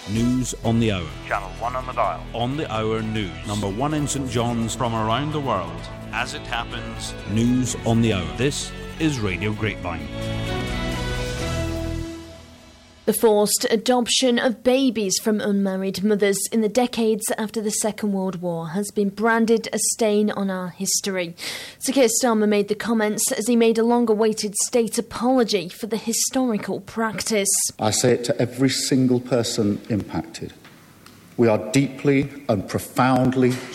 News on the Hour. Channel 1 on the dial. On the Hour News. Number 1 in St John's. From around the world. As it happens. News on the Hour. This is Radio Grapevine. The forced adoption of babies from unmarried mothers in the decades after the Second World War has been branded a stain on our history. Sir Keir Starmer made the comments as he made a long-awaited state apology for the historical practice. I say it to every single person impacted. We are deeply and profoundly